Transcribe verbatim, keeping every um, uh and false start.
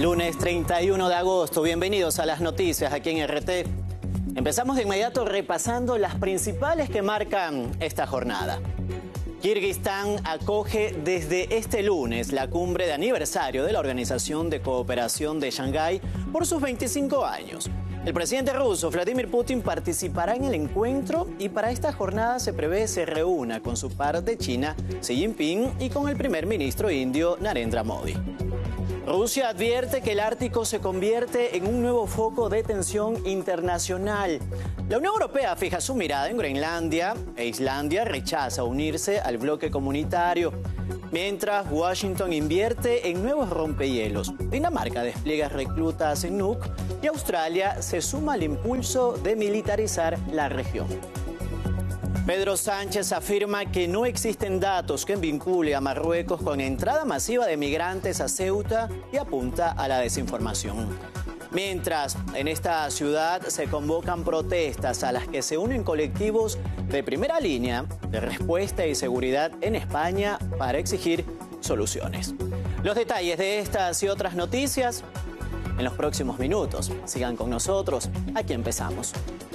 Lunes treinta y uno de agosto, bienvenidos a las noticias aquí en R T. Empezamos de inmediato repasando las principales que marcan esta jornada. Kirguistán acoge desde este lunes la cumbre de aniversario de la Organización de Cooperación de Shanghái por sus veinticinco años. El presidente ruso, Vladimir Putin, participará en el encuentro y para esta jornada se prevé se reúna con su par de China, Xi Jinping, y con el primer ministro indio, Narendra Modi. Rusia advierte que el Ártico se convierte en un nuevo foco de tensión internacional. La Unión Europea fija su mirada en Groenlandia e Islandia rechaza unirse al bloque comunitario. Mientras Washington invierte en nuevos rompehielos, Dinamarca despliega reclutas en Nuuk y Australia se suma al impulso de militarizar la región. Pedro Sánchez afirma que no existen datos que vincule a Marruecos con entrada masiva de migrantes a Ceuta y apunta a la desinformación. Mientras, en esta ciudad se convocan protestas a las que se unen colectivos de primera línea de respuesta y seguridad en España para exigir soluciones. Los detalles de estas y otras noticias en los próximos minutos. Sigan con nosotros, aquí empezamos.